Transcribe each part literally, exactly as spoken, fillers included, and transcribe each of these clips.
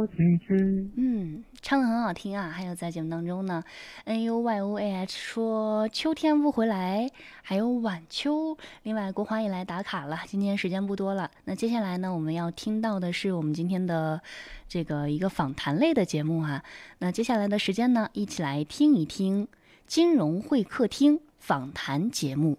嗯，唱得很好听啊！还有在节目当中呢，N U Y O A H 说秋天不回来，还有晚秋。另外，国华也来打卡了，今天时间不多了。那接下来呢，我们要听到的是我们今天的这个一个访谈类的节目哈、啊。那接下来的时间呢，一起来听一听金融会客厅访谈节目。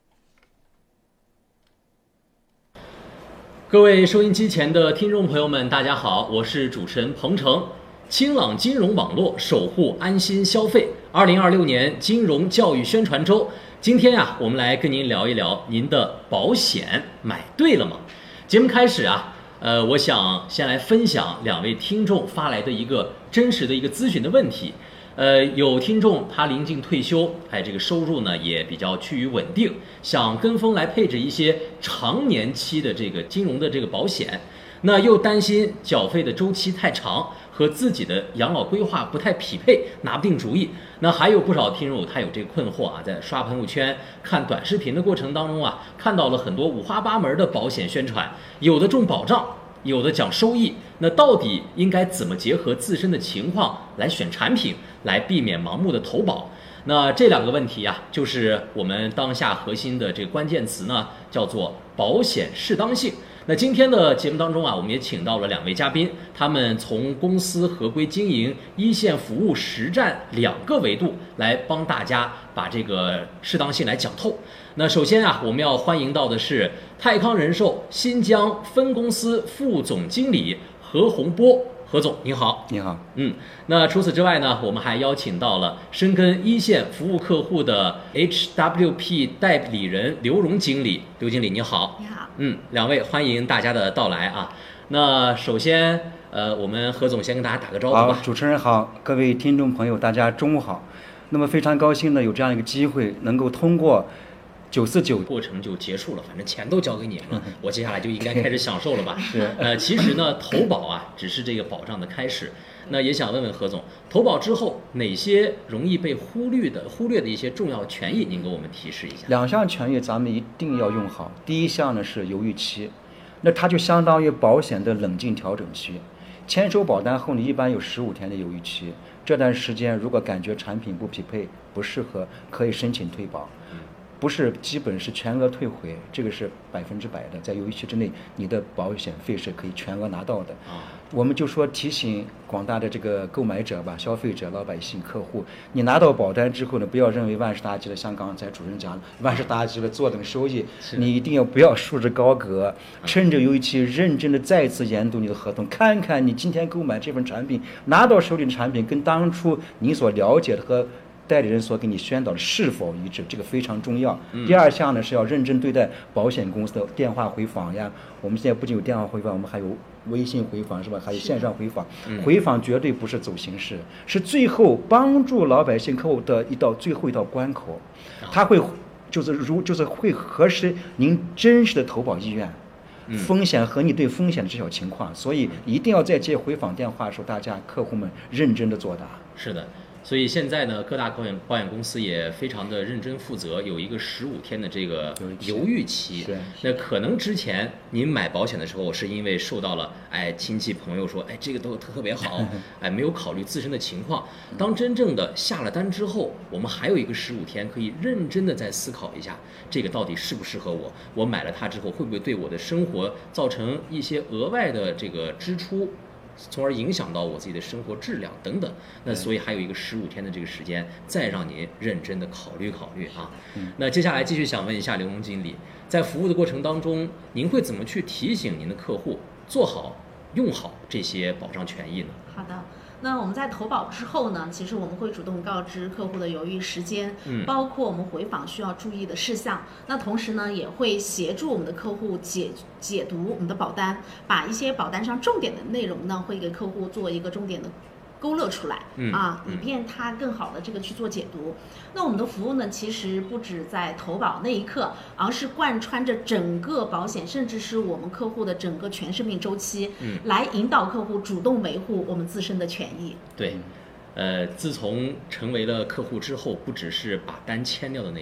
各位收音机前的听众朋友们，大家好，我是主持人彭程。清朗金融网络，守护安心消费。二零二六年金融教育宣传周，今天啊，我们来跟您聊一聊您的保险买对了吗？节目开始啊，呃，我想先来分享两位听众发来的一个真实的一个咨询的问题。呃，有听众他临近退休，哎，这个收入呢也比较趋于稳定，想跟风来配置一些长年期的这个金融的这个保险，那又担心缴费的周期太长，和自己的养老规划不太匹配，拿不定主意。那还有不少听众他有这个困惑啊，在刷朋友圈、看短视频的过程当中啊，看到了很多五花八门的保险宣传，有的重保障，有的讲收益，那到底应该怎么结合自身的情况来选产品，来避免盲目的投保？那这两个问题啊，就是我们当下核心的这个关键词呢，叫做保险适当性。那今天的节目当中啊，我们也请到了两位嘉宾，他们从公司合规经营、一线服务实战两个维度来帮大家把这个适当性来讲透。那首先啊，我们要欢迎到的是泰康人寿新疆分公司副总经理何洪波。何总您好。 你好。 嗯，那除此之外呢，我们还邀请到了深耕一线服务客户的 H W P 代理人刘荣经理。刘经理你好。 你好。 嗯，两位欢迎大家的到来啊。那首先呃我们何总先跟大家打个招呼吧。 好，主持人好，各位听众朋友大家中午好。那么非常高兴呢，有这样一个机会能够通过九四九过程就结束了，反正钱都交给你们了，我接下来就应该开始享受了吧？ 是， 呃，其实呢，投保啊，只是这个保障的开始。那也想问问何总，投保之后哪些容易被忽略的、忽略的一些重要权益，您给我们提示一下。 两项权益咱们一定要用好。第一项呢是犹豫期，那它就相当于保险的冷静调整期。签收保单后，你一般有十五天的犹豫期，这段时间如果感觉产品不匹配、不适合，可以申请退保。不是基本是全额退回，这个是百分之百的，在犹豫期之内，你的保险费是可以全额拿到的。我们就说提醒广大的这个购买者吧、消费者、老百姓、客户，你拿到保单之后呢，不要认为万事大吉了，像刚才主任讲的，万事大吉了，坐等收益，你一定要不要束之高阁，趁着犹豫期认真的再次研读你的合同，看看你今天购买这份产品，拿到手里的产品跟当初你所了解的和代理人所给你宣导的是否一致，这个非常重要。 嗯、 第二项呢是要认真对待保险公司的电话回访呀。我们现在不仅有电话回访，我们还有微信回访是吧？还有线上回访。 嗯、 回访绝对不是走形式，是最后帮助老百姓客户的一道最后一道关口，他会就是如就是会核实您真实的投保意愿。风险和你对风险的知晓情况，所以一定要在接回访电话的时候，大家客户们认真的作答。 是的。所以现在呢，各大保险保险公司也非常的认真负责，有一个十五天的这个犹豫期。那可能之前您买保险的时候，是因为受到了哎亲戚朋友说，哎这个都特别好，哎没有考虑自身的情况。当真正的下了单之后，我们还有一个十五天可以认真的再思考一下，这个到底适不适合我？我买了它之后，会不会对我的生活造成一些额外的这个支出？从而影响到我自己的生活质量等等，那所以还有一个十五天的这个时间，再让您认真的考虑考虑啊。那接下来继续想问一下刘荣经理，在服务的过程当中，您会怎么去提醒您的客户做好、用好这些保障权益呢？ 好的。那我们在投保之后呢，其实我们会主动告知客户的犹豫时间， 嗯， 包括我们回访需要注意的事项。那同时呢，也会协助我们的客户解解读我们的保单，把一些保单上重点的内容呢，会给客户做一个重点的勾勒出来， 嗯啊， 嗯以便他更好的这个去做解读。那我们的服务呢，其实不止在投保那一刻，而是贯穿着整个保险，甚至是我们客户的整个全生命周期， 嗯， 来引导客户主动维护我们自身的权益。 对，呃，自从成为了客户之后，不只是把单签掉的那